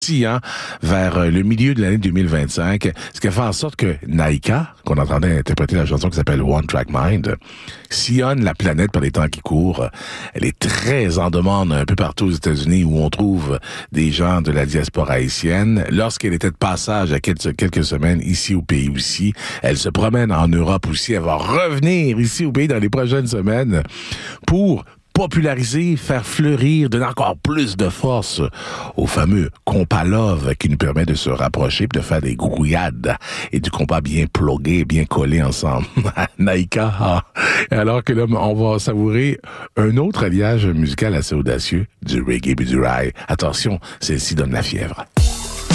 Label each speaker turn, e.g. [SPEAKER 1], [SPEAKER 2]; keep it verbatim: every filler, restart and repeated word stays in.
[SPEAKER 1] Hein, vers le milieu de l'année deux mille vingt-cinq, ce qui a fait en sorte que Naika, qu'on entendait interpréter la chanson qui s'appelle One Track Mind, sillonne la planète par les temps qui courent. Elle est très en demande un peu partout aux États-Unis où on trouve des gens de la diaspora haïtienne. Lorsqu'elle était de passage à quelques, quelques semaines ici au pays aussi, elle se promène en Europe aussi. Elle va revenir ici au pays dans les prochaines semaines pour populariser, faire fleurir, donner encore plus de force au fameux compas love qui nous permet de se rapprocher, de faire des grouillades et du compas bien plugué, bien collé ensemble. Naika. Ah. Alors que là, on va savourer un autre alliage musical assez audacieux, du reggae et du rail. Attention, celle-ci donne la fièvre.